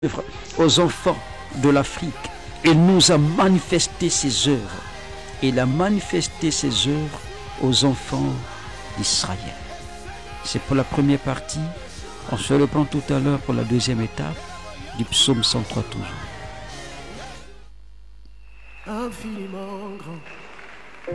aux enfants de l'Afrique. Il nous a manifesté ses œuvres. Il a manifesté ses œuvres aux enfants d'Israël. C'est pour la première partie. On se reprend tout à l'heure pour la deuxième étape du psaume 103 toujours. Infiniment grand.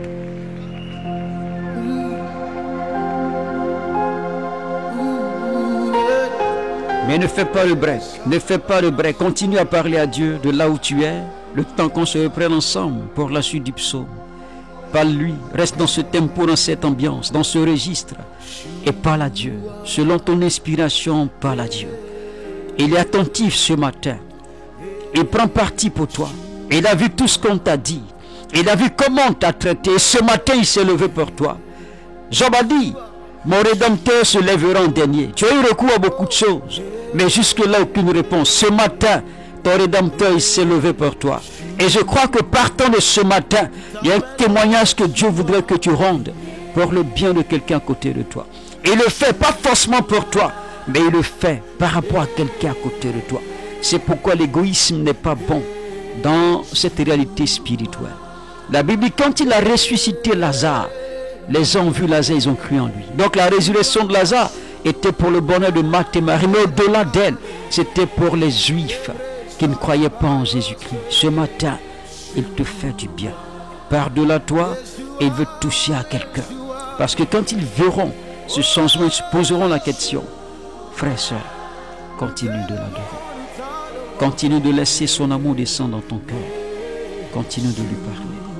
Mais ne fais pas le break, ne fais pas le break. Continue à parler à Dieu de là où tu es, le temps qu'on se reprenne ensemble pour la suite du psaume. Parle-lui, reste dans ce tempo, dans cette ambiance, dans ce registre, et parle à Dieu. Selon ton inspiration, parle à Dieu. Il est attentif ce matin. Il prend parti pour toi. Il a vu tout ce qu'on t'a dit. Il a vu comment on t'a traité. Et ce matin, il s'est levé pour toi. Job a dit, mon Rédempteur se lèvera en dernier. Tu as eu recours à beaucoup de choses, mais jusque-là, aucune réponse. Ce matin, ton Rédempteur, il s'est levé pour toi. Et je crois que partant de ce matin, il y a un témoignage que Dieu voudrait que tu rendes pour le bien de quelqu'un à côté de toi. Et il le fait pas forcément pour toi, mais il le fait par rapport à quelqu'un à côté de toi. C'est pourquoi l'égoïsme n'est pas bon dans cette réalité spirituelle. La Bible dit, quand il a ressuscité Lazare, les gens ont vu Lazare, ils ont cru en lui. Donc la résurrection de Lazare était pour le bonheur de Marthe et Marie, mais au-delà d'elle, c'était pour les Juifs qui ne croyaient pas en Jésus-Christ. Ce matin, il te fait du bien. Par-delà toi, il veut toucher à quelqu'un. Parce que quand ils verront ce changement, ils se poseront la question. Frère, sœur, continue de l'adorer. Continue de laisser son amour descendre dans ton cœur. Continue de lui parler.